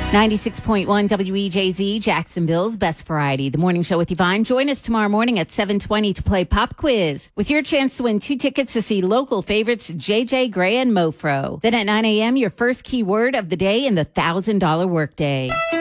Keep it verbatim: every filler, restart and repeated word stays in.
ninety-six point one W E J Z, Jacksonville's Best Variety. The morning show with Yvonne. Join us tomorrow morning at seven twenty to play Pop Quiz with your chance to win two tickets to see local favorites J J Gray and Mofro. Then at nine a.m., your first keyword of the day in the one thousand dollars workday.